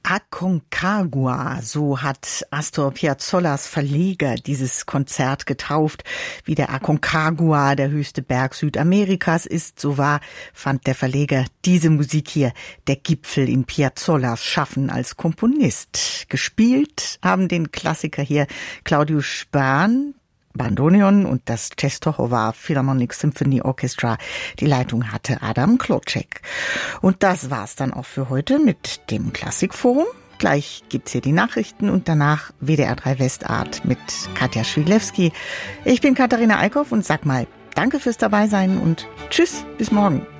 Aconcagua, so hat Astor Piazzollas Verleger dieses Konzert getauft. Wie der Aconcagua der höchste Berg Südamerikas ist, so fand der Verleger diese Musik hier, der Gipfel in Piazzollas Schaffen als Komponist. Gespielt haben den Klassiker hier Claudius Spahn, Bandoneon und das Częstochowa Philharmonic Symphony Orchestra. Die Leitung hatte Adam Kloczek. Und das war's dann auch für heute mit dem Klassikforum. Gleich gibt's hier die Nachrichten und danach WDR 3 Westart mit Katja Schwilewski. Ich bin Katharina Eickhoff und sag mal Danke fürs Dabeisein und tschüss, bis morgen.